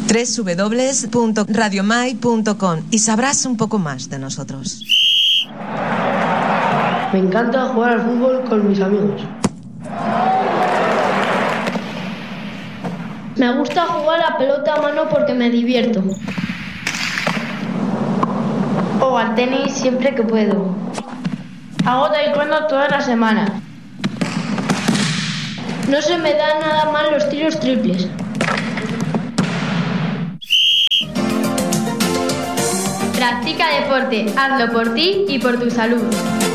www.radiomai.com y sabrás un poco más de nosotros. Me encanta jugar al fútbol con mis amigos. Me gusta jugar a pelota a mano porque me divierto. O al tenis siempre que puedo. Hago taekwondo toda la semana. No se me dan nada mal los tiros triples. Practica deporte, hazlo por ti y por tu salud.